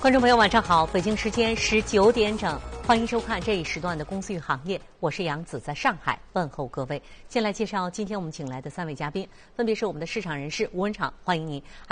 观众朋友，晚上好！北京时间19点整，欢迎收看这一时段的《公司与行业》，我是杨子，在上海问候各位。先来介绍今天我们请来的3位嘉宾，分别是我们的市场人士吴文畅，欢迎您；